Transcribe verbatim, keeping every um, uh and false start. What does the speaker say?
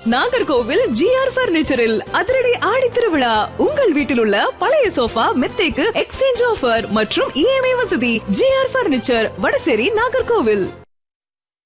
Nagercoil GR பர்னிச்சரில் அதிரடி ஆடி திருவிழா. உங்கள் வீட்டில் உள்ள பழைய சோஃபா மெத்தைக்கு எக்ஸ்சேஞ்ச் ஆஃபர் மற்றும் இஎம்ஐ வசதி. GR furniture, Vadasery, Nagercoil.